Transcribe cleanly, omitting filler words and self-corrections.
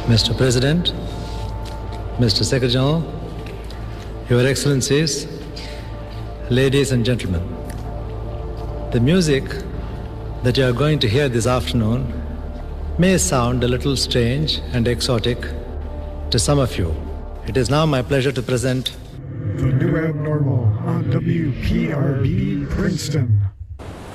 Mr. President, Mr. Secretary General, Your Excellencies, ladies and gentlemen, the music that you are going to hear this afternoon may sound a little strange and exotic to some of you. It is now my pleasure to present The New Abnormal on WPRB Princeton.